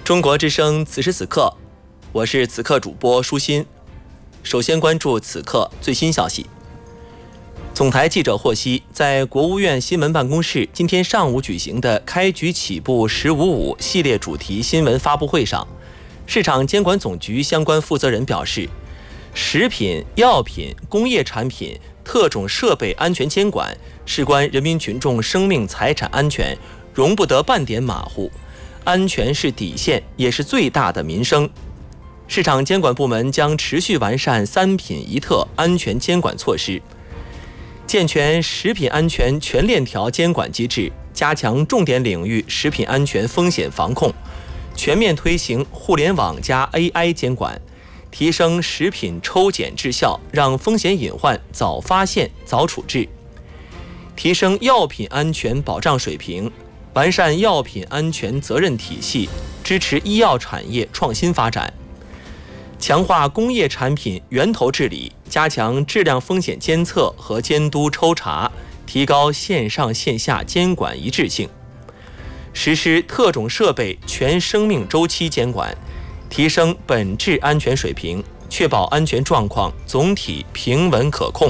中国之声此时此刻，我是此刻主播舒心。首先关注此刻最新消息。总台记者获悉，在国务院新闻办公室今天上午举行的开局起步“1055”系列主题新闻发布会上，市场监管总局相关负责人表示，食品、药品、工业产品、特种设备安全监管事关人民群众生命财产安全，容不得半点马虎。安全是底线，也是最大的民生。市场监管部门将持续完善三品一特安全监管措施，健全食品安全全链条监管机制，加强重点领域食品安全风险防控，全面推行互联网加 AI 监管，提升食品抽检质效，让风险隐患早发现、早处置，提升药品安全保障水平，完善药品安全责任体系，支持医药产业创新发展，强化工业产品源头治理，加强质量风险监测和监督抽查，提高线上线下监管一致性，实施特种设备全生命周期监管，提升本质安全水平，确保安全状况总体平稳可控。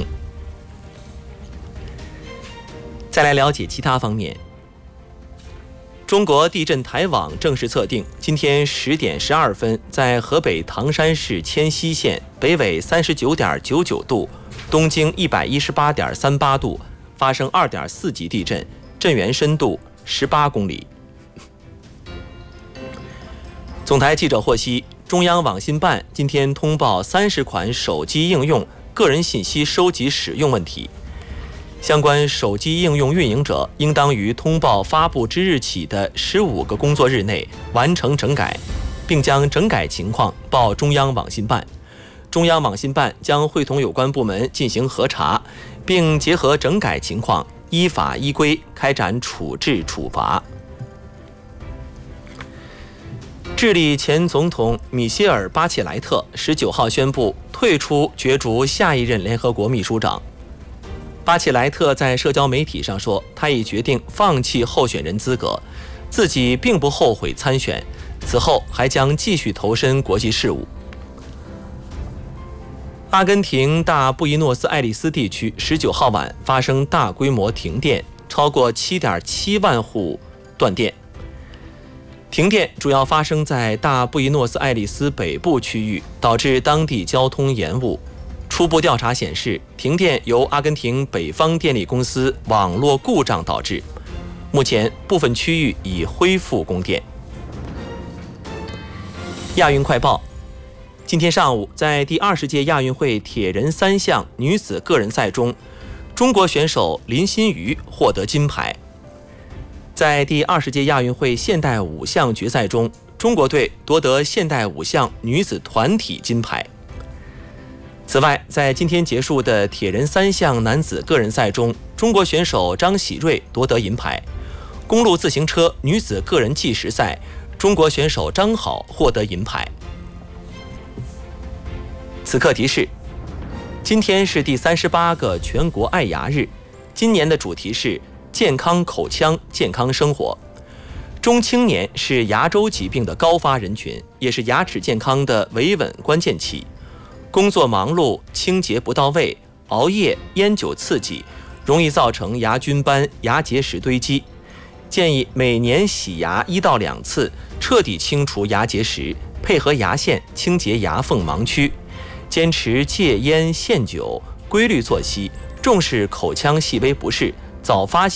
再来了解其他方面。中国地震台网正式测定，今天10点12分，在河北唐山市迁西县北纬39.99度、东经118.38度发生2.4级地震，震源深度18公里。总台记者获悉，中央网信办今天通报30款手机应用个人信息收集使用问题。相关手机应用运营者应当于通报发布之日起的15个工作日内完成整改，并将整改情况报中央网信办。中央网信办将会同有关部门进行核查，并结合整改情况，依法依规开展处置处罚。智利前总统米歇尔·巴切莱特19号宣布退出角逐下一任联合国秘书长。巴切莱特在社交媒体上说，他已决定放弃候选人资格，自己并不后悔参选，此后还将继续投身国际事务。阿根廷大布宜诺斯艾利斯地区19号晚发生大规模停电，超过7.7万户断电。停电主要发生在大布宜诺斯艾利斯北部区域，导致当地交通延误。初步调查显示，停电由阿根廷北方电力公司网络故障导致。目前部分区域已恢复供电。亚运快报：今天上午，在第20届亚运会铁人3项女子个人赛中，中国选手林心如获得金牌。在第20届亚运会现代5项决赛中，中国队夺得现代5项女子团体金牌。此外，在今天结束的铁人3项男子个人赛中，中国选手张喜睿夺得银牌。公路自行车女子个人计时赛，中国选手张好获得银牌。此刻提示：今天是第38个全国爱牙日，今年的主题是健康口腔，健康生活。中青年是牙周疾病的高发人群，也是牙齿健康的维稳关键期。工作忙碌，清洁不到位，熬夜、烟酒刺激，容易造成牙菌斑、牙结石堆积。建议每年洗牙1到2次，彻底清除牙结石，配合牙线清洁牙缝盲区。坚持戒烟限酒，规律作息，重视口腔细微不适，早发现